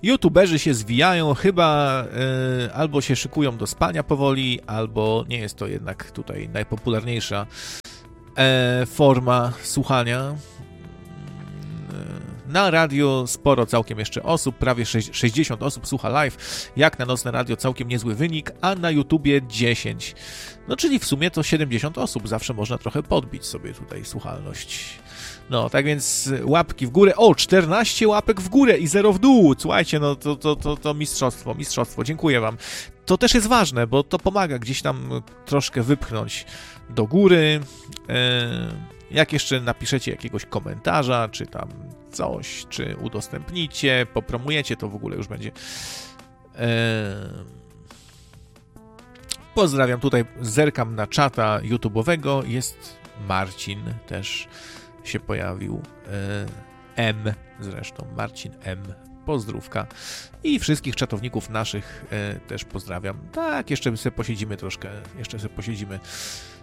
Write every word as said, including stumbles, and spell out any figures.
YouTuberzy się zwijają, chyba y, albo się szykują do spania powoli, albo nie jest to jednak tutaj najpopularniejsza y, forma słuchania. Na radio sporo całkiem jeszcze osób, prawie sześćdziesiąt osób słucha live, jak na nocne radio całkiem niezły wynik, a na YouTubie dziesięć. No czyli w sumie to siedemdziesiąt osób, zawsze można trochę podbić sobie tutaj słuchalność. No, tak więc łapki w górę, o, czternaście łapek w górę i zero w dół, słuchajcie, no to, to, to, to mistrzostwo, mistrzostwo, dziękuję wam. To też jest ważne, bo to pomaga gdzieś tam troszkę wypchnąć do góry. Jak jeszcze napiszecie jakiegoś komentarza, czy tam coś, czy udostępnicie, popromujecie, to w ogóle już będzie. Pozdrawiam, tutaj zerkam na czata YouTube'owego, jest Marcin też się pojawił, M zresztą, Marcin M, pozdrówka i wszystkich czatowników naszych też pozdrawiam. Tak, jeszcze sobie posiedzimy troszkę, jeszcze sobie posiedzimy